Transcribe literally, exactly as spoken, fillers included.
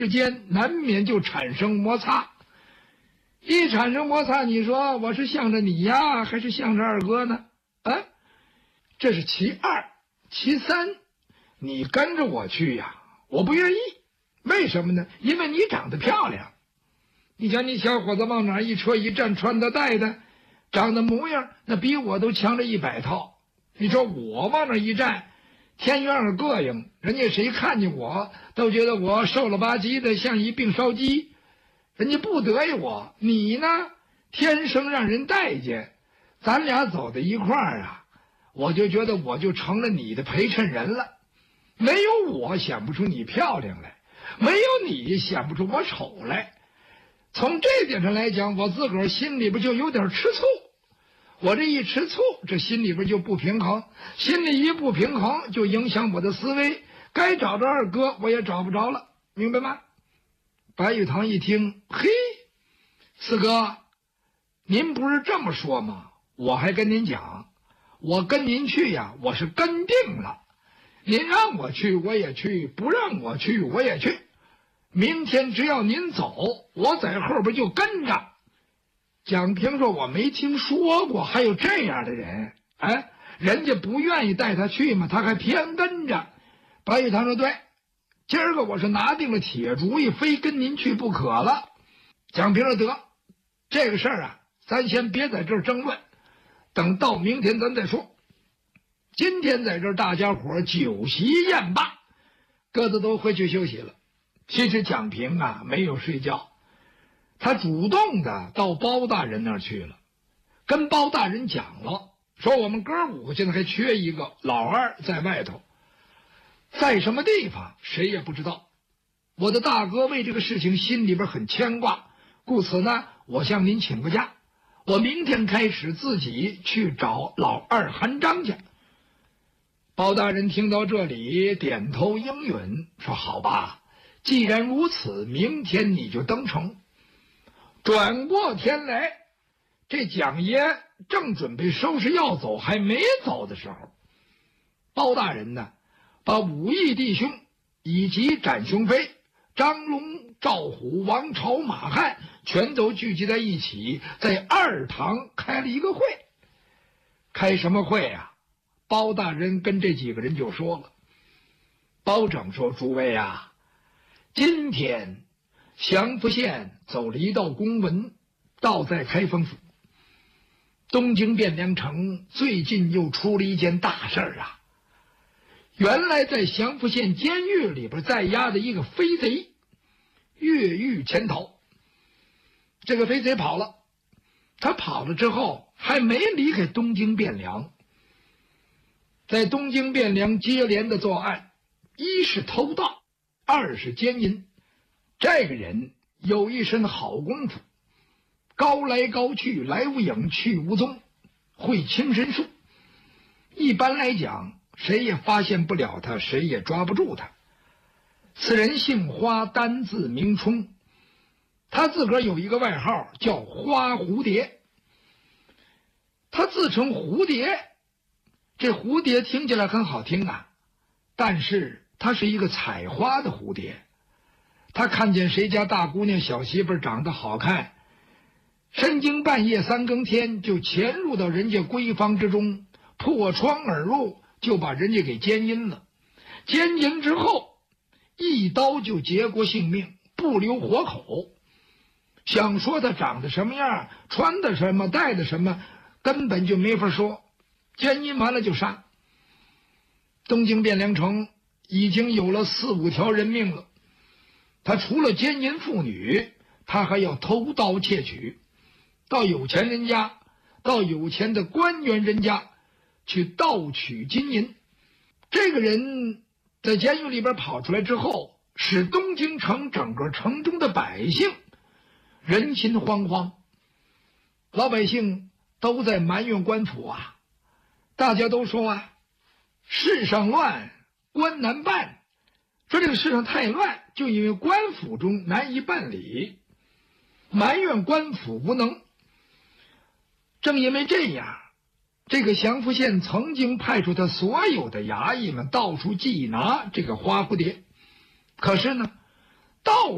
之间难免就产生摩擦。一产生摩擦，你说我是向着你呀，还是向着二哥呢？啊，这是其二。其三，你跟着我去呀，我不愿意。为什么呢？因为你长得漂亮。你瞧你小伙子往哪一车一站，穿的戴的，长得模样，那比我都强了一百套。你说我往那一站，天愿儿膈应，人家谁看见我都觉得我瘦了吧唧的，像一病烧鸡，人家不得意我。你呢，天生让人待见，咱俩走在一块儿啊，我就觉得我就成了你的陪衬人了。没有我显不出你漂亮来，没有你显不出我丑来。从这点上来讲，我自个儿心里边就有点吃醋。我这一吃醋，这心里边就不平衡，心里一不平衡，就影响我的思维，该找着二哥我也找不着了，明白吗？白玉堂一听，嘿，四哥，您不是这么说吗？我还跟您讲，我跟您去呀，我是跟定了，您让我去我也去，不让我去我也去。明天只要您走，我在后边就跟着。蒋平说，我没听说过还有这样的人，哎，人家不愿意带他去嘛，他还偏跟着。白玉堂说，对，今儿个我是拿定了铁主意，非跟您去不可了。蒋平说，得，这个事儿啊，咱先别在这儿争论，等到明天咱再说。今天在这儿大家伙酒席宴罢，各自都回去休息了。其实蒋平啊没有睡觉，他主动的到包大人那儿去了，跟包大人讲了，说我们哥五个现在还缺一个，老二在外头，在什么地方谁也不知道。我的大哥为这个事情心里边很牵挂，故此呢，我向您请个假，我明天开始自己去找老二韩章去。包大人听到这里点头应允，说好吧，既然如此，明天你就登城。转过天来，这蒋爷正准备收拾要走，还没走的时候，包大人呢，把五义弟兄以及展雄飞、张龙、赵虎、王朝、马汉全都聚集在一起，在二堂开了一个会。开什么会啊？包大人跟这几个人就说了。包拯说，诸位啊，今天祥符县走了一道公文，道在开封府。东京汴梁城最近又出了一件大事儿啊！原来在祥符县监狱里边在押的一个飞贼，越狱潜逃。这个飞贼跑了，他跑了之后还没离开东京汴梁，在东京汴梁接连的作案，一是偷盗，二是奸淫。这个人有一身好功夫，高来高去，来无影去无踪，会轻身术。一般来讲，谁也发现不了他，谁也抓不住他。此人姓花，单字明冲，他自个儿有一个外号叫花蝴蝶。他自称蝴蝶，这蝴蝶听起来很好听啊，但是他是一个采花的蝴蝶。他看见谁家大姑娘小媳妇长得好看，深更半夜三更天就潜入到人家闺房之中，破窗而入，就把人家给奸淫了。奸淫之后，一刀就结过性命，不留活口。想说他长得什么样，穿的什么，戴的什么，根本就没法说。奸淫完了就杀。东京汴梁城已经有了四五条人命了。他除了奸淫妇女，他还要偷盗窃取，到有钱人家，到有钱的官员人家去盗取金银。这个人在监狱里边跑出来之后，使东京城整个城中的百姓人心惶惶，老百姓都在埋怨官府啊，大家都说啊，世上乱，官难办。说这个世上太乱，就因为官府中难以办理，埋怨官府无能。正因为这样，这个祥符县曾经派出他所有的衙役们到处缉拿这个花蝴蝶。可是呢，到